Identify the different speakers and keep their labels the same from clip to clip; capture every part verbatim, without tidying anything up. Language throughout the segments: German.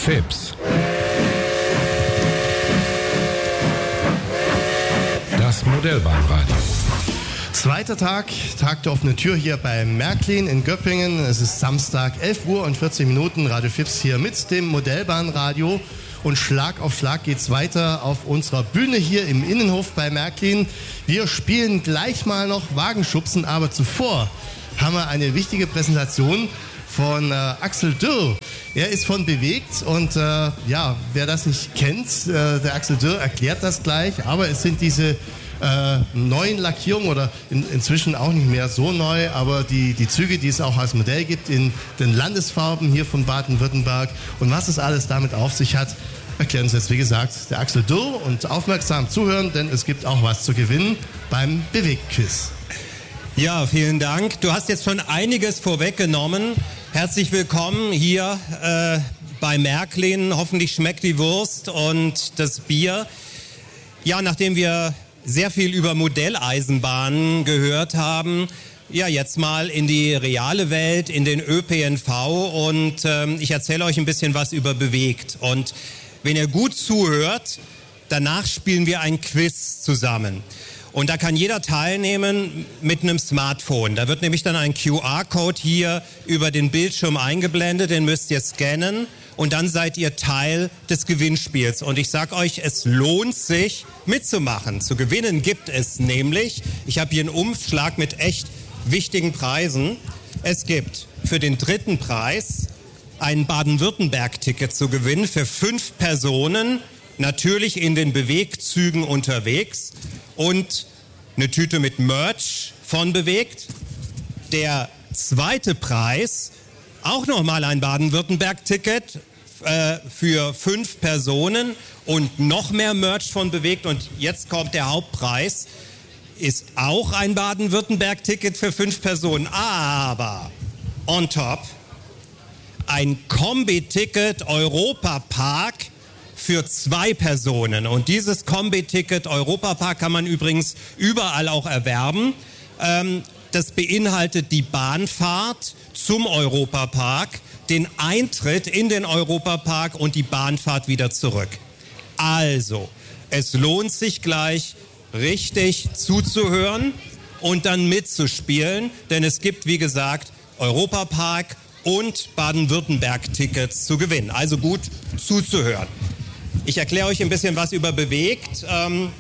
Speaker 1: Fips. Das Modellbahnradio.
Speaker 2: Zweiter Tag, Tag der offenen Tür hier bei Märklin in Göppingen. Es ist Samstag, elf Uhr und vierzig Minuten. Radio Fips hier mit dem Modellbahnradio. Und Schlag auf Schlag geht's weiter auf unserer Bühne hier im Innenhof bei Märklin. Wir spielen gleich mal noch Wagenschubsen, aber zuvor haben wir eine wichtige Präsentation von äh, Axel Dürr. Er ist von Bewegt und äh, ja, wer das nicht kennt, äh, der Axel Dürr erklärt das gleich, aber es sind diese äh, neuen Lackierungen oder in, inzwischen auch nicht mehr so neu, aber die, die Züge, die es auch als Modell gibt in den Landesfarben hier von Baden-Württemberg und was es alles damit auf sich hat, erklären uns jetzt wie gesagt der Axel Dürr und aufmerksam zuhören, denn es gibt auch was zu gewinnen beim Bewegt-Quiz.
Speaker 3: Ja, vielen Dank. Du hast jetzt schon einiges vorweggenommen. Herzlich willkommen hier äh, bei Märklin. Hoffentlich schmeckt die Wurst und das Bier. Ja, nachdem wir sehr viel über Modelleisenbahnen gehört haben, ja, jetzt mal in die reale Welt, in den Ö P N V und ähm, ich erzähle euch ein bisschen was über Bewegt. Und wenn ihr gut zuhört, danach spielen wir ein Quiz zusammen. Und da kann jeder teilnehmen mit einem Smartphone. Da wird nämlich dann ein Q R-Code hier über den Bildschirm eingeblendet, den müsst ihr scannen und dann seid ihr Teil des Gewinnspiels. Und ich sag euch, es lohnt sich mitzumachen. Zu gewinnen gibt es nämlich, ich habe hier einen Umschlag mit echt wichtigen Preisen. Es gibt für den dritten Preis ein Baden-Württemberg-Ticket zu gewinnen für fünf Personen, natürlich in den Bewegzügen unterwegs. Und eine Tüte mit Merch von Bewegt. Der zweite Preis, auch nochmal ein Baden-Württemberg-Ticket äh, für fünf Personen und noch mehr Merch von Bewegt. Und jetzt kommt der Hauptpreis, ist auch ein Baden-Württemberg-Ticket für fünf Personen. Aber on top ein Kombi-Ticket Europa-Park für zwei Personen. Und dieses Kombi-Ticket Europapark kann man übrigens überall auch erwerben. Ähm, das beinhaltet die Bahnfahrt zum Europapark, den Eintritt in den Europapark und die Bahnfahrt wieder zurück. Also, es lohnt sich gleich richtig zuzuhören und dann mitzuspielen, denn es gibt, wie gesagt, Europapark und Baden-Württemberg-Tickets zu gewinnen. Also gut zuzuhören. Ich erkläre euch ein bisschen was über Bewegt. Ähm,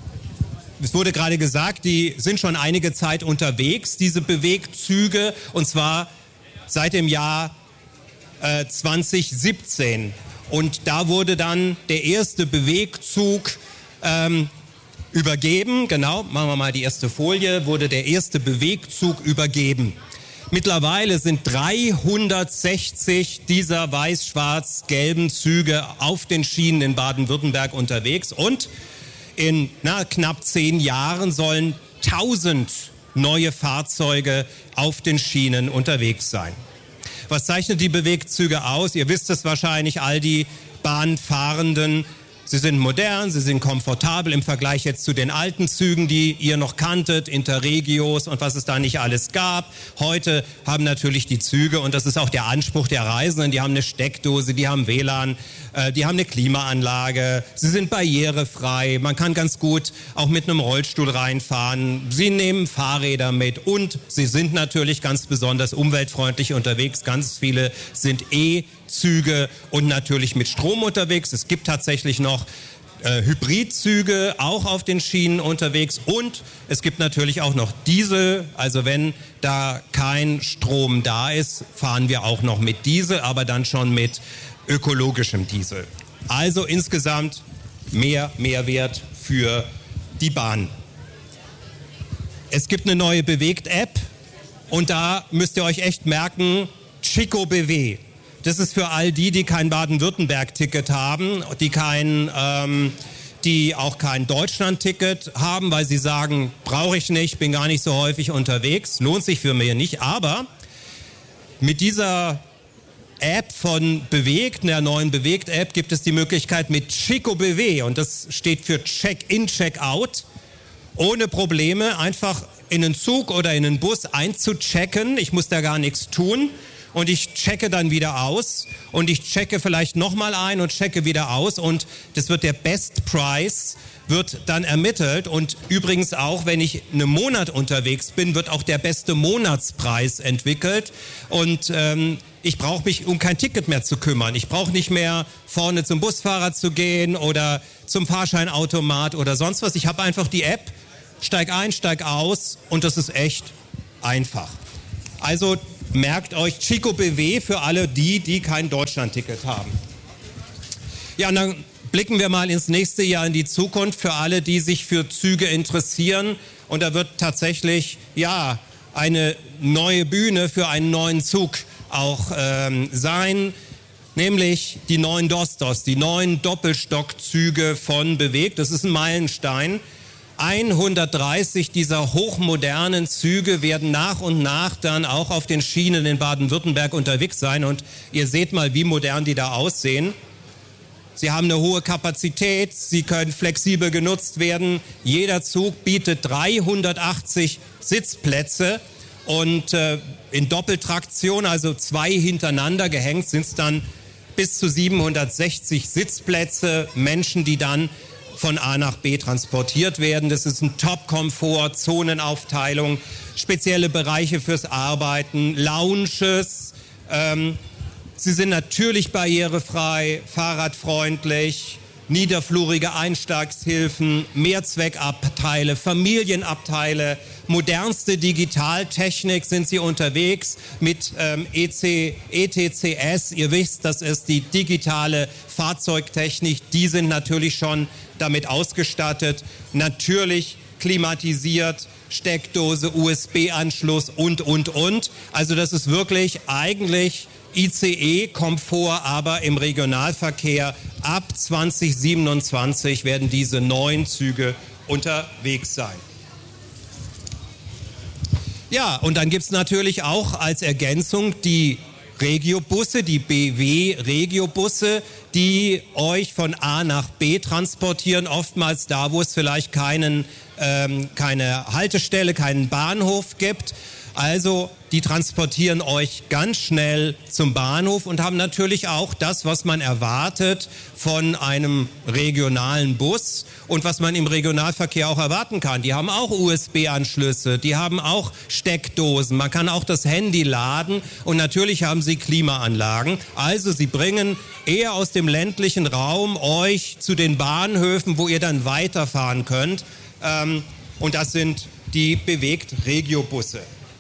Speaker 3: es wurde gerade gesagt, die sind schon einige Zeit unterwegs, diese Bewegzüge, und zwar seit dem Jahr äh, zwanzig siebzehn. Und da wurde dann der erste Bewegzug ähm, übergeben. Genau, machen wir mal die erste Folie, wurde der erste Bewegzug übergeben. Mittlerweile sind dreihundertsechzig dieser weiß-schwarz-gelben Züge auf den Schienen in Baden-Württemberg unterwegs und in na, knapp zehn Jahren sollen tausend neue Fahrzeuge auf den Schienen unterwegs sein. Was zeichnet die Bewegzüge aus? Ihr wisst es wahrscheinlich, all die Bahnfahrenden. Sie sind modern, sie sind komfortabel im Vergleich jetzt zu den alten Zügen, die ihr noch kanntet, Interregios und was es da nicht alles gab. Heute haben natürlich die Züge, und das ist auch der Anspruch der Reisenden, die haben eine Steckdose, die haben W L A N, äh, die haben eine Klimaanlage, sie sind barrierefrei, man kann ganz gut auch mit einem Rollstuhl reinfahren, sie nehmen Fahrräder mit und sie sind natürlich ganz besonders umweltfreundlich unterwegs. Ganz viele sind E-Züge und natürlich mit Strom unterwegs. Es gibt tatsächlich noch äh, Hybridzüge auch auf den Schienen unterwegs und es gibt natürlich auch noch Diesel. Also wenn da kein Strom da ist, fahren wir auch noch mit Diesel, aber dann schon mit ökologischem Diesel. Also insgesamt mehr Mehrwert für die Bahn. Es gibt eine neue Bewegt-App und da müsst ihr euch echt merken, Chico B W. Das ist für all die, die kein Baden-Württemberg-Ticket haben, die kein, ähm, die auch kein Deutschland-Ticket haben, weil sie sagen, brauche ich nicht, bin gar nicht so häufig unterwegs, lohnt sich für mich nicht. Aber mit dieser App von Bewegt, der neuen Bewegt-App, gibt es die Möglichkeit mit Chico B W, und das steht für Check-in, Check-out, ohne Probleme einfach in einen Zug oder in einen Bus einzuchecken. Ich muss da gar nichts tun. und ich checke dann wieder aus und ich checke vielleicht nochmal ein und checke wieder aus und das wird der Best Price, wird dann ermittelt und übrigens auch, wenn ich einen Monat unterwegs bin, wird auch der beste Monatspreis entwickelt und ähm, ich brauche mich um kein Ticket mehr zu kümmern. Ich brauche nicht mehr vorne zum Busfahrer zu gehen oder zum Fahrscheinautomat oder sonst was. Ich habe einfach die App, steig ein, steig aus und das ist echt einfach. Also merkt euch Chico B W für alle die, die kein Deutschlandticket haben. Ja, und dann blicken wir mal ins nächste Jahr in die Zukunft für alle, die sich für Züge interessieren. Und da wird tatsächlich, ja, eine neue Bühne für einen neuen Zug auch ähm, sein, nämlich die neuen Dostos, die neuen Doppelstockzüge von Bewegt. Das ist ein Meilenstein. hundertdreißig dieser hochmodernen Züge werden nach und nach dann auch auf den Schienen in Baden-Württemberg unterwegs sein. Und ihr seht mal, wie modern die da aussehen. Sie haben eine hohe Kapazität, sie können flexibel genutzt werden. Jeder Zug bietet dreihundertachtzig Sitzplätze und äh, in Doppeltraktion, also zwei hintereinander gehängt, sind es dann bis zu siebenhundertsechzig Sitzplätze, Menschen, die dann von A nach B transportiert werden. Das ist ein Top-Komfort, Zonenaufteilung, spezielle Bereiche fürs Arbeiten, Lounges. Ähm, sie sind natürlich barrierefrei, fahrradfreundlich, niederflurige Einstiegshilfen, Mehrzweckabteile, Familienabteile, modernste Digitaltechnik sind sie unterwegs mit ähm, E T C S. Ihr wisst, das ist die digitale Fahrzeugtechnik. Die sind natürlich schon damit ausgestattet. Natürlich klimatisiert, Steckdose, U S B-Anschluss und, und, und. Also das ist wirklich eigentlich I C E-Komfort, aber im Regionalverkehr. Ab zwanzig siebenundzwanzig werden diese neuen Züge unterwegs sein. Ja, und dann gibt es natürlich auch als Ergänzung die Regiobusse, die B W-Regiobusse, die euch von A nach B transportieren, oftmals da, wo es vielleicht keinen, ähm, keine Haltestelle, keinen Bahnhof gibt. Also die transportieren euch ganz schnell zum Bahnhof und haben natürlich auch das, was man erwartet von einem regionalen Bus und was man im Regionalverkehr auch erwarten kann. Die haben auch U S B-Anschlüsse, die haben auch Steckdosen, man kann auch das Handy laden und natürlich haben sie Klimaanlagen. Also sie bringen eher aus dem ländlichen Raum euch zu den Bahnhöfen, wo ihr dann weiterfahren könnt. Ähm, und das sind die Bewegt-Regiobusse.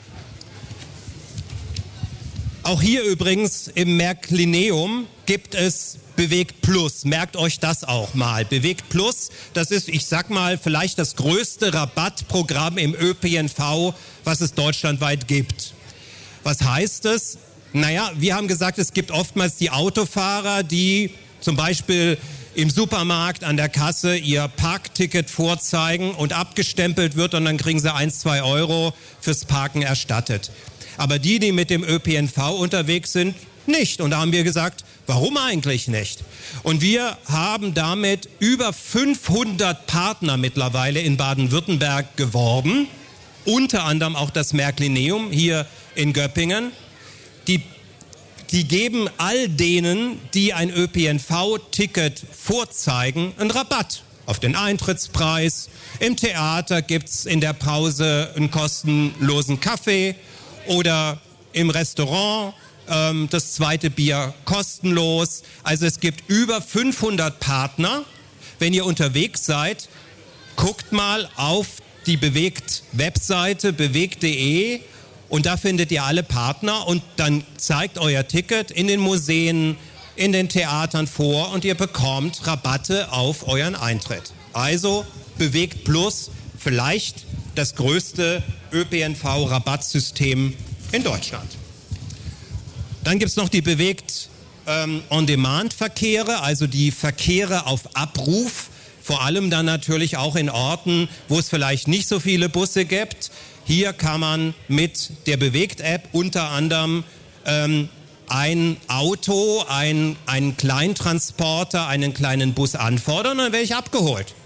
Speaker 3: Auch hier übrigens im Märklineum gibt es Bewegt Plus. Merkt euch das auch mal. Bewegt Plus, das ist, ich sag mal, vielleicht das größte Rabattprogramm im Ö P N V, was es deutschlandweit gibt. Was heißt es? Naja, wir haben gesagt, es gibt oftmals die Autofahrer, die zum Beispiel im Supermarkt an der Kasse ihr Parkticket vorzeigen und abgestempelt wird und dann kriegen sie ein, zwei Euro fürs Parken erstattet. Aber die, die mit dem Ö P N V unterwegs sind, nicht. Und da haben wir gesagt, warum eigentlich nicht? Und wir haben damit über fünfhundert Partner mittlerweile in Baden-Württemberg geworben, unter anderem auch das Märklineum hier in Göppingen. Die, die geben all denen, die ein Ö P N V-Ticket vorzeigen, einen Rabatt auf den Eintrittspreis. Im Theater gibt's in der Pause einen kostenlosen Kaffee. Oder im Restaurant ähm, das zweite Bier kostenlos. Also es gibt über fünfhundert Partner. Wenn ihr unterwegs seid, guckt mal auf die Bewegt-Webseite bewegt punkt de und da findet ihr alle Partner und dann zeigt euer Ticket in den Museen, in den Theatern vor und ihr bekommt Rabatte auf euren Eintritt. Also Bewegt Plus, vielleicht das größte Ö P N V-Rabattsystem in Deutschland. Dann gibt es noch die Bewegt ähm, On-Demand-Verkehre, also die Verkehre auf Abruf, vor allem dann natürlich auch in Orten, wo es vielleicht nicht so viele Busse gibt. Hier kann man mit der Bewegt-App unter anderem ähm, ein Auto, ein, einen Kleintransporter, einen kleinen Bus anfordern und dann werde ich abgeholt.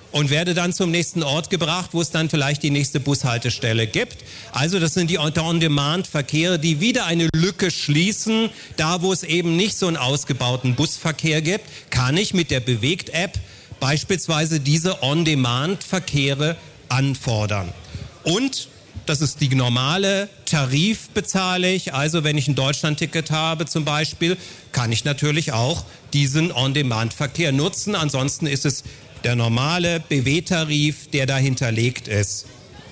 Speaker 3: und werde dann zum nächsten Ort gebracht, wo es dann vielleicht die nächste Bushaltestelle gibt. Also das sind die On-Demand-Verkehre, die wieder eine Lücke schließen. Da, wo es eben nicht so einen ausgebauten Busverkehr gibt, kann ich mit der Bewegt-App beispielsweise diese On-Demand-Verkehre anfordern. Und das ist die normale Tarif bezahle ich. Also wenn ich ein Deutschland-Ticket habe zum Beispiel, kann ich natürlich auch diesen On-Demand-Verkehr nutzen. Ansonsten ist es der normale B W-Tarif, der da hinterlegt ist.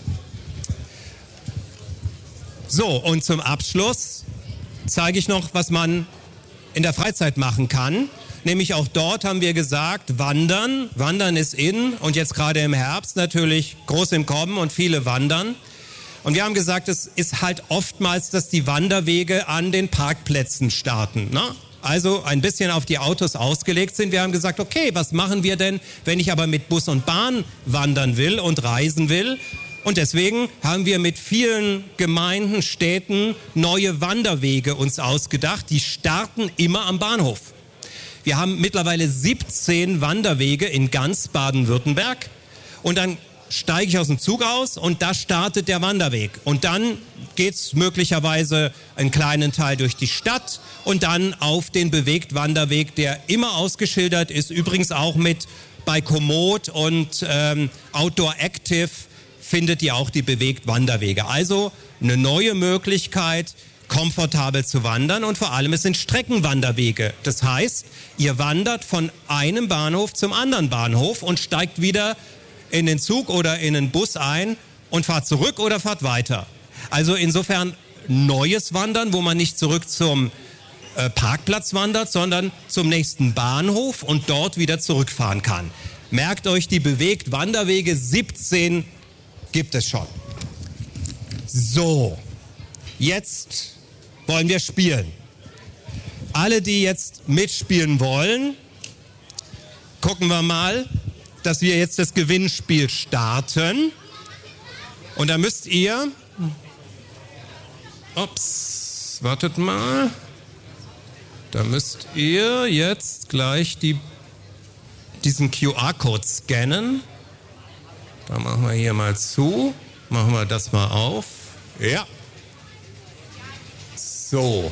Speaker 3: So, und zum Abschluss zeige ich noch, was man in der Freizeit machen kann. Nämlich auch dort haben wir gesagt, Wandern. Wandern ist in und jetzt gerade im Herbst natürlich groß im Kommen und viele wandern. Und wir haben gesagt, es ist halt oftmals, dass die Wanderwege an den Parkplätzen starten, ne? Also ein bisschen auf die Autos ausgelegt sind. Wir haben gesagt, okay, was machen wir denn, wenn ich aber mit Bus und Bahn wandern will und reisen will? Und deswegen haben wir mit vielen Gemeinden, Städten neue Wanderwege uns ausgedacht. Die starten immer am Bahnhof. Wir haben mittlerweile siebzehn Wanderwege in ganz Baden-Württemberg. Und dann steige ich aus dem Zug aus und da startet der Wanderweg. Und dann geht's möglicherweise einen kleinen Teil durch die Stadt und dann auf den Bewegt-Wanderweg, der immer ausgeschildert ist. Übrigens auch mit bei Komoot und ähm, Outdoor Active findet ihr auch die Bewegt-Wanderwege. Also eine neue Möglichkeit, komfortabel zu wandern und vor allem es sind Streckenwanderwege. Das heißt, ihr wandert von einem Bahnhof zum anderen Bahnhof und steigt wieder in den Zug oder in den Bus ein und fahrt zurück oder fahrt weiter. Also insofern neues Wandern, wo man nicht zurück zum äh, Parkplatz wandert, sondern zum nächsten Bahnhof und dort wieder zurückfahren kann. Merkt euch, die Bewegt-Wanderwege siebzehn gibt es schon. So, jetzt wollen wir spielen. Alle, die jetzt mitspielen wollen, gucken wir mal, dass wir jetzt das Gewinnspiel starten. Und da müsst ihr, ups, wartet mal, da müsst ihr jetzt gleich die, diesen Q R-Code scannen. Da machen wir hier mal zu, machen wir das mal auf. Ja. So.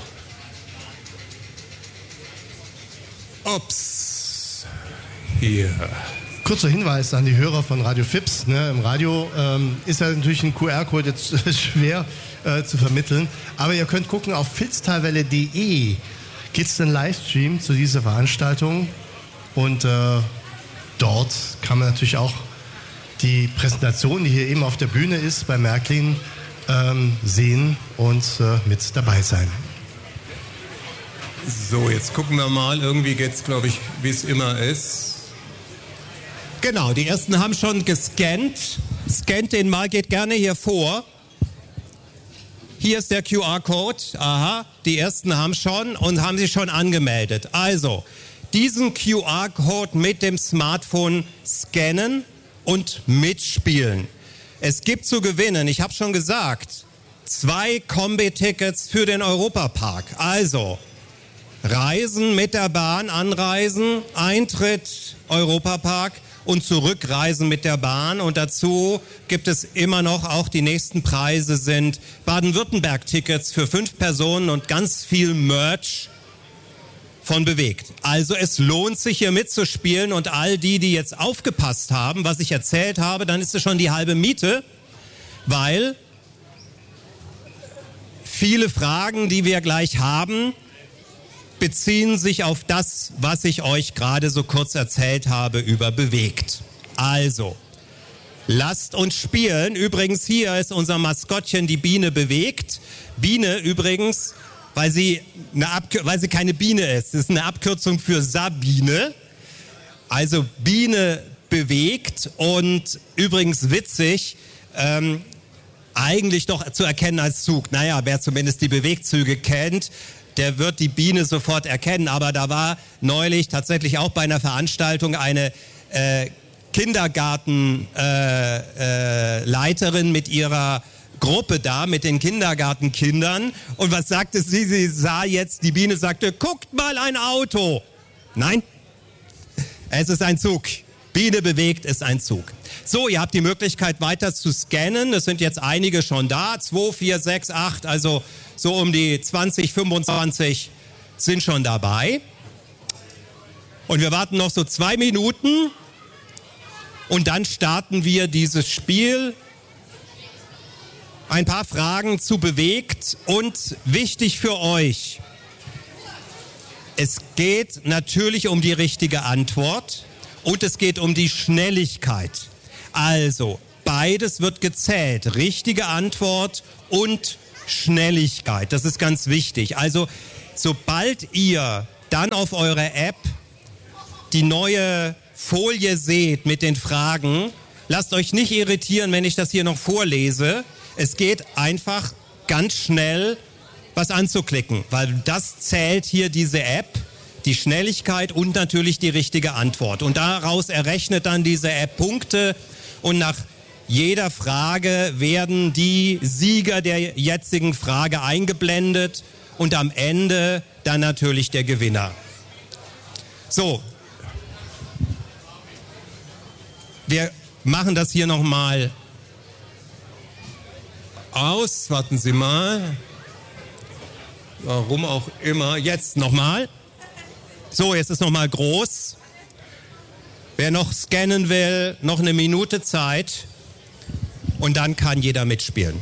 Speaker 3: Ups. Hier.
Speaker 2: Kurzer Hinweis an die Hörer von Radio Fips. Ne? Im Radio ähm, ist ja natürlich ein Q R-Code jetzt schwer äh, zu vermitteln. Aber ihr könnt gucken, auf filztalwelle punkt de gibt es einen Livestream zu dieser Veranstaltung. Und äh, dort kann man natürlich auch die Präsentation, die hier eben auf der Bühne ist, bei Märklin, ähm, sehen und äh, mit dabei sein.
Speaker 3: So, jetzt gucken wir mal. Irgendwie geht es, glaube ich, wie es immer ist. Genau, die ersten haben schon gescannt. Scannt den mal, geht gerne hier vor. Hier ist der Q R-Code. Aha, die ersten haben schon und haben sich schon angemeldet. Also, diesen Q R-Code mit dem Smartphone scannen und mitspielen. Es gibt zu gewinnen, ich habe schon gesagt, zwei Kombi-Tickets für den Europapark. Also, Reisen mit der Bahn, anreisen, Eintritt Europapark und zurückreisen mit der Bahn. Und dazu gibt es immer noch, auch die nächsten Preise sind Baden-Württemberg-Tickets für fünf Personen und ganz viel Merch von Bewegt. Also es lohnt sich hier mitzuspielen und all die, die jetzt aufgepasst haben, was ich erzählt habe, dann ist es schon die halbe Miete, weil viele Fragen, die wir gleich haben, beziehen sich auf das, was ich euch gerade so kurz erzählt habe über Bewegt. Also, lasst uns spielen. Übrigens, hier ist unser Maskottchen, die Biene Bewegt. Biene übrigens, weil sie, eine Abkür- weil sie keine Biene ist. Das ist eine Abkürzung für Sabine. Also Biene Bewegt und übrigens witzig, ähm, eigentlich doch zu erkennen als Zug. Naja, wer zumindest die Bewegzüge kennt, der wird die Biene sofort erkennen. Aber da war neulich tatsächlich auch bei einer Veranstaltung eine äh, Kindergartenleiterin äh, äh, mit ihrer Gruppe da, mit den Kindergartenkindern. Und was sagte sie? Sie sah jetzt, die Biene sagte, guckt mal ein Auto. Nein, es ist ein Zug. Biene bewegt ist ein Zug. So, ihr habt die Möglichkeit weiter zu scannen. Es sind jetzt einige schon da. zwei, vier, sechs, acht, also so um die zwanzig, fünfundzwanzig sind schon dabei. Und wir warten noch so zwei Minuten und dann starten wir dieses Spiel. Ein paar Fragen zu bewegt und wichtig für euch. Es geht natürlich um die richtige Antwort und es geht um die Schnelligkeit. Also, beides wird gezählt. Richtige Antwort und Schnelligkeit. Das ist ganz wichtig. Also, sobald ihr dann auf eurer App die neue Folie seht mit den Fragen, lasst euch nicht irritieren, wenn ich das hier noch vorlese. Es geht einfach ganz schnell, was anzuklicken, weil das zählt hier diese App, die Schnelligkeit und natürlich die richtige Antwort. Und daraus errechnet dann diese App Punkte und nach jeder Frage werden die Sieger der jetzigen Frage eingeblendet und am Ende dann natürlich der Gewinner. So. Wir machen das hier nochmal aus. Warten Sie mal. Warum auch immer. Jetzt nochmal. So, jetzt ist nochmal groß. Wer noch scannen will, noch eine Minute Zeit. Und dann kann jeder mitspielen.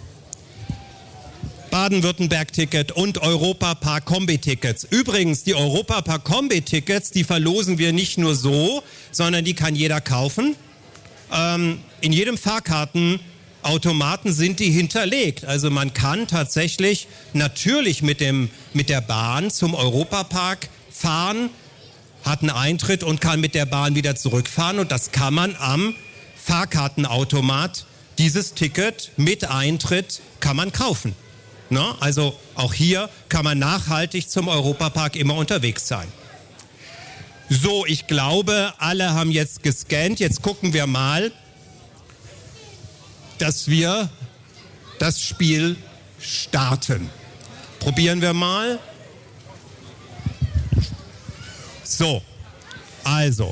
Speaker 3: Baden-Württemberg-Ticket und Europapark-Kombi-Tickets. Übrigens, die Europapark-Kombi-Tickets, die verlosen wir nicht nur so, sondern die kann jeder kaufen. Ähm, in jedem Fahrkartenautomaten sind die hinterlegt. Also man kann tatsächlich natürlich mit, dem, mit der Bahn zum Europapark fahren, hat einen Eintritt und kann mit der Bahn wieder zurückfahren. Und das kann man am Fahrkartenautomat, dieses Ticket mit Eintritt, kann man kaufen. Na, also auch hier kann man nachhaltig zum Europapark immer unterwegs sein. So, ich glaube, alle haben jetzt gescannt. Jetzt gucken wir mal, dass wir das Spiel starten. Probieren wir mal. So, also.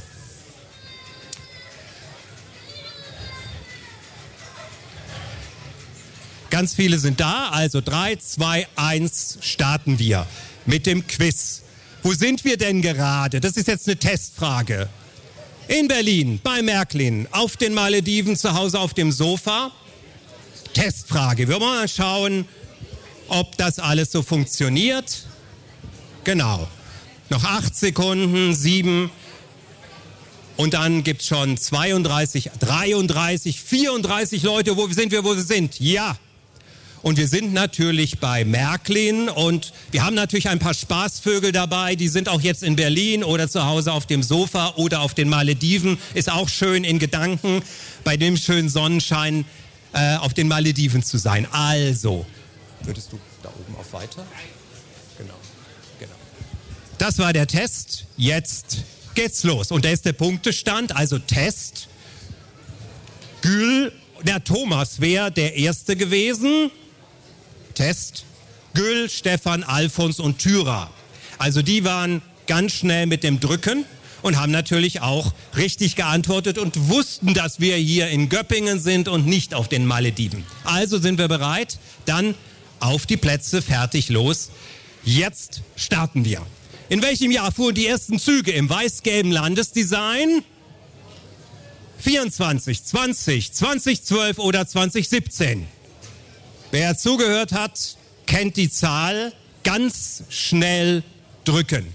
Speaker 3: Ganz viele sind da, also drei, zwei, eins starten wir mit dem Quiz. Wo sind wir denn gerade? Das ist jetzt eine Testfrage. In Berlin, bei Märklin, auf den Malediven, zu Hause auf dem Sofa. Testfrage. Wir wollen mal schauen, ob das alles so funktioniert. Genau. Noch acht Sekunden, sieben. Und dann gibt es schon zweiunddreißig, dreiunddreißig, vierunddreißig Leute. Wo sind wir, wo wir sind? Ja. Und wir sind natürlich bei Märklin und wir haben natürlich ein paar Spaßvögel dabei, die sind auch jetzt in Berlin oder zu Hause auf dem Sofa oder auf den Malediven. Ist auch schön in Gedanken, bei dem schönen Sonnenschein äh, auf den Malediven zu sein. Also, würdest du da oben auf weiter? Genau, genau. Das war der Test, jetzt geht's los. Und da ist der Punktestand, also Test. Gül, der Thomas wäre der Erste gewesen. Test. Gül, Stefan, Alfons und Thyra. Also die waren ganz schnell mit dem Drücken und haben natürlich auch richtig geantwortet und wussten, dass wir hier in Göppingen sind und nicht auf den Malediven. Also sind wir bereit? Dann auf die Plätze, fertig, los. Jetzt starten wir. In welchem Jahr fuhren die ersten Züge im weiß-gelben Landesdesign? vierundzwanzig, zwanzig, zweitausendzwölf oder zweitausendsiebzehn? Wer zugehört hat, kennt die Zahl. Ganz schnell drücken.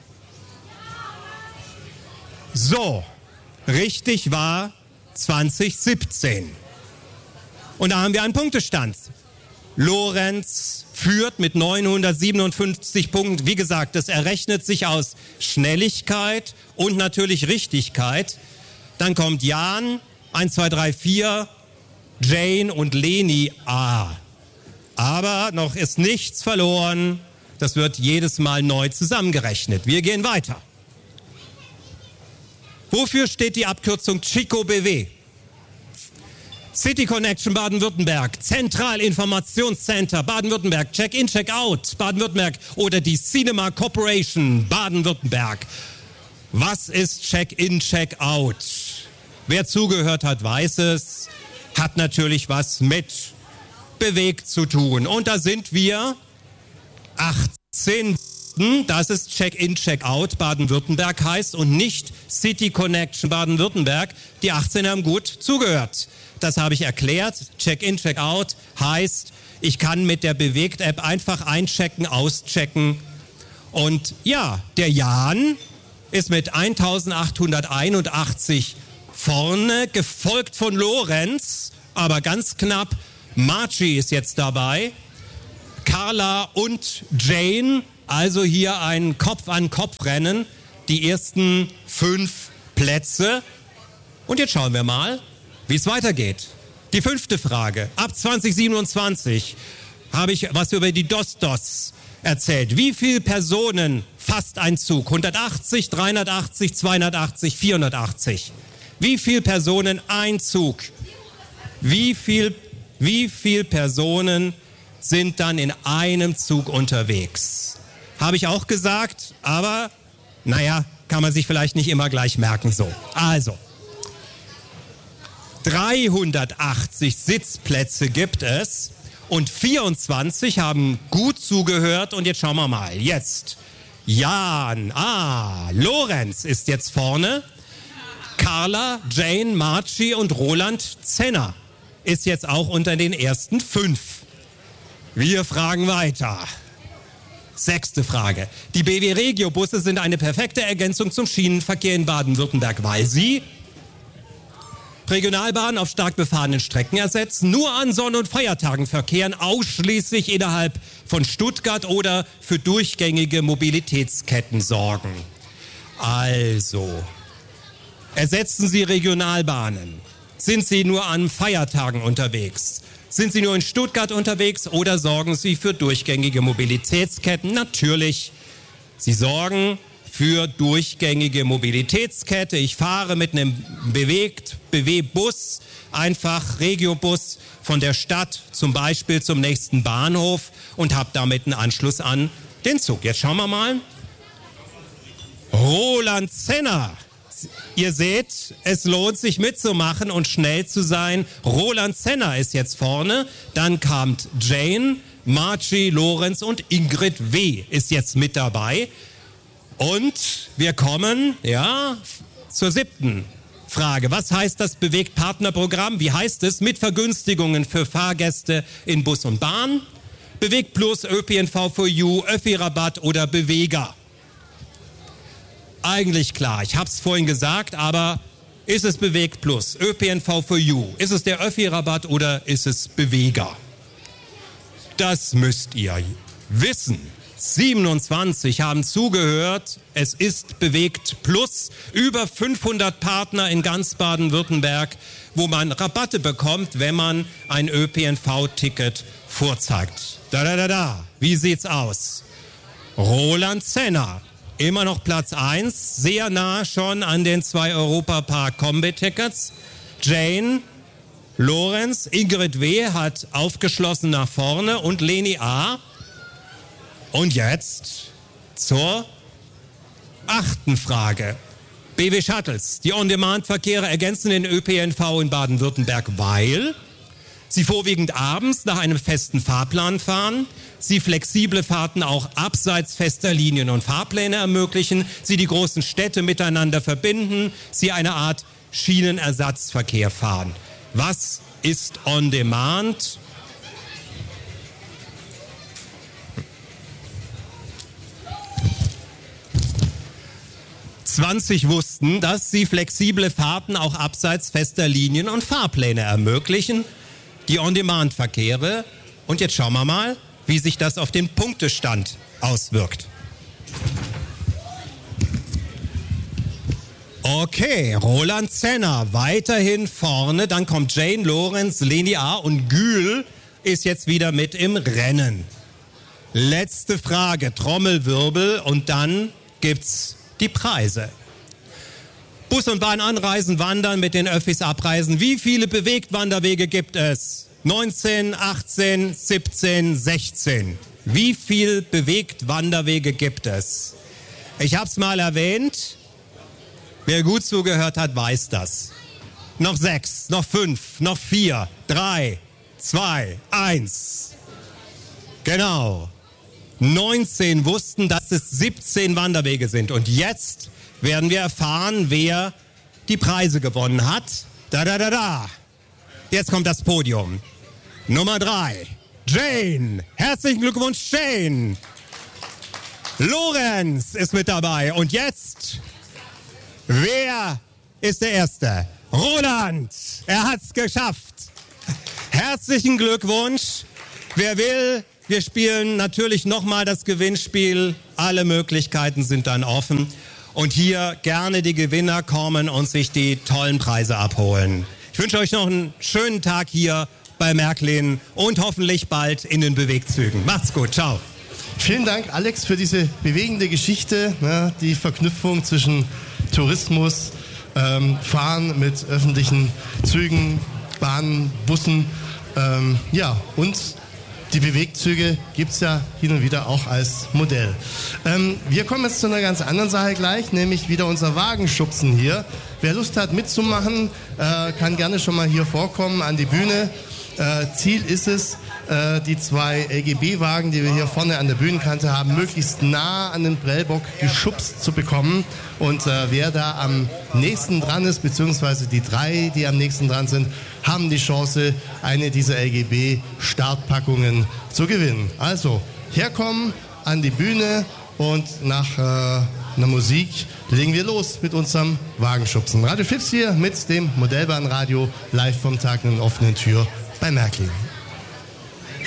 Speaker 3: So, richtig war zweitausendsiebzehn. Und da haben wir einen Punktestand. Lorenz führt mit neunhundertsiebenundfünfzig Punkten. Wie gesagt, das errechnet sich aus Schnelligkeit und natürlich Richtigkeit. Dann kommt Jan, eins, zwei, drei, vier, Jane und Leni A. Aber noch ist nichts verloren. Das wird jedes Mal neu zusammengerechnet. Wir gehen weiter. Wofür steht die Abkürzung Chico B W? City Connection Baden-Württemberg, Zentralinformationscenter Baden-Württemberg, Check-in, Check-out Baden-Württemberg oder die Cinema Corporation Baden-Württemberg. Was ist Check-in, Check-out? Wer zugehört hat, weiß es. Hat natürlich was mit bewegt zu tun. Und da sind wir achtzehn, dass es Check-in, Check-out Baden-Württemberg heißt und nicht City Connection Baden-Württemberg. Die achtzehn haben gut zugehört. Das habe ich erklärt. Check-in, Check-out heißt, ich kann mit der Bewegt-App einfach einchecken, auschecken. Und ja, der Jan ist mit eintausendachthunderteinundachtzig vorne, gefolgt von Lorenz, aber ganz knapp. Marci ist jetzt dabei, Carla und Jane, also hier ein Kopf-an-Kopf-Rennen, die ersten fünf Plätze. Und jetzt schauen wir mal, wie es weitergeht. Die fünfte Frage. Ab zwanzig siebenundzwanzig habe ich was über die Dostos erzählt. Wie viele Personen fasst ein Zug? hundertachtzig, dreihundertachtzig, zweihundertachtzig, vierhundertachtzig. Wie viele Personen ein Zug? Wie viel, wie viele Personen sind dann in einem Zug unterwegs? Habe ich auch gesagt, aber naja, kann man sich vielleicht nicht immer gleich merken so. Also, dreihundertachtzig Sitzplätze gibt es und vierundzwanzig haben gut zugehört und jetzt schauen wir mal. Jetzt Jan, ah, Lorenz ist jetzt vorne. Carla, Jane, Marci und Roland Zenner ist jetzt auch unter den ersten fünf. Wir fragen weiter. Sechste Frage. Die B W Regio-Busse sind eine perfekte Ergänzung zum Schienenverkehr in Baden-Württemberg, weil sie Regionalbahnen auf stark befahrenen Strecken ersetzen, nur an Sonn- und Feiertagen verkehren, ausschließlich innerhalb von Stuttgart oder für durchgängige Mobilitätsketten sorgen. Also, ersetzen Sie Regionalbahnen? Sind Sie nur an Feiertagen unterwegs? Sind Sie nur in Stuttgart unterwegs oder sorgen Sie für durchgängige Mobilitätsketten? Natürlich, Sie sorgen für durchgängige Mobilitätskette. Ich fahre mit einem bewegt B W-Bus, einfach Regiobus von der Stadt zum Beispiel zum nächsten Bahnhof und habe damit einen Anschluss an den Zug. Jetzt schauen wir mal. Roland Zenner. Ihr seht, es lohnt sich mitzumachen und schnell zu sein. Roland Zenner ist jetzt vorne. Dann kam Jane, Marci, Lorenz und Ingrid W. ist jetzt mit dabei. Und wir kommen, ja, zur siebten Frage. Was heißt das Bewegt-Partner-Programm? Wie heißt es? Mit Vergünstigungen für Fahrgäste in Bus und Bahn? Bewegt Plus, Ö P N V for You, Öffi-Rabatt oder Beweger? Eigentlich klar, ich habe es vorhin gesagt, aber ist es Bewegt Plus, Ö P N V for You? Ist es der Öffi-Rabatt oder ist es Beweger? Das müsst ihr wissen. siebenundzwanzig haben zugehört, es ist Bewegt Plus, über fünfhundert Partner in ganz Baden-Württemberg, wo man Rabatte bekommt, wenn man ein Ö P N V-Ticket vorzeigt. Da, da, da, da, wie sieht's aus? Roland Zenner, immer noch Platz eins, sehr nah schon an den zwei Europa-Park-Kombi-Tickets. Jane, Lorenz, Ingrid W. hat aufgeschlossen nach vorne und Leni A. Und jetzt zur achten Frage. B W Shuttles. Die On-Demand-Verkehre ergänzen den Ö P N V in Baden-Württemberg, weil sie vorwiegend abends nach einem festen Fahrplan fahren, sie flexible Fahrten auch abseits fester Linien und Fahrpläne ermöglichen, sie die großen Städte miteinander verbinden, sie eine Art Schienenersatzverkehr fahren. Was ist On-Demand? zwanzig wussten, dass sie flexible Fahrten auch abseits fester Linien und Fahrpläne ermöglichen, die On-Demand-Verkehre. Und jetzt schauen wir mal, wie sich das auf den Punktestand auswirkt. Okay, Roland Zenner weiterhin vorne, dann kommt Jane, Lorenz, Leni A. und Gül ist jetzt wieder mit im Rennen. Letzte Frage, Trommelwirbel und dann gibt's die Preise. Bus und Bahn anreisen, wandern, mit den Öffis abreisen. Wie viele Bewegtwanderwege gibt es? neunzehn, achtzehn, siebzehn, sechzehn. Wie viele Bewegtwanderwege gibt es? Ich habe es mal erwähnt. Wer gut zugehört hat, weiß das. Noch sechs, noch fünf, noch vier, drei, zwei, eins. Genau. neunzehn wussten, dass es siebzehn Wanderwege sind. Und jetzt werden wir erfahren, wer die Preise gewonnen hat. Da, da, da, da. Jetzt kommt das Podium. Nummer drei. Jane. Herzlichen Glückwunsch, Jane. Lorenz ist mit dabei. Und jetzt, wer ist der Erste? Roland. Er hat's geschafft. Herzlichen Glückwunsch. Wer will, wir spielen natürlich nochmal das Gewinnspiel. Alle Möglichkeiten sind dann offen. Und hier gerne die Gewinner kommen und sich die tollen Preise abholen. Ich wünsche euch noch einen schönen Tag hier bei Märklin und hoffentlich bald in den Bewegzügen. Macht's gut, ciao.
Speaker 2: Vielen Dank, Alex, für diese bewegende Geschichte, ne, die Verknüpfung zwischen Tourismus, ähm, Fahren mit öffentlichen Zügen, Bahnen, Bussen, ähm, ja, und die Bewegzüge gibt es ja hin und wieder auch als Modell. Ähm, wir kommen jetzt zu einer ganz anderen Sache gleich, nämlich wieder unser Wagenschubsen hier. Wer Lust hat mitzumachen, äh, kann gerne schon mal hier vorkommen an die Bühne. Äh, Ziel ist es, äh, die zwei L G B-Wagen, die wir hier vorne an der Bühnenkante haben, möglichst nah an den Prellbock geschubst zu bekommen. Und äh, wer da am nächsten dran ist, beziehungsweise die drei, die am nächsten dran sind, haben die Chance, eine dieser L G B-Startpackungen zu gewinnen. Also, herkommen an die Bühne und nach äh, einer Musik legen wir los mit unserem Wagenschubsen. Radio Fips hier mit dem Modellbahnradio live vom Tag in der offenen Tür bei Märklin.